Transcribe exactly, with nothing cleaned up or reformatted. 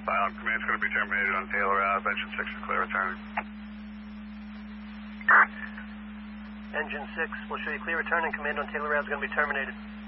Um, command's going to be terminated on Taylor Ave. Engine six is clear returning. Engine six, we'll show you clear return, and command on Taylor Ave is going to be terminated.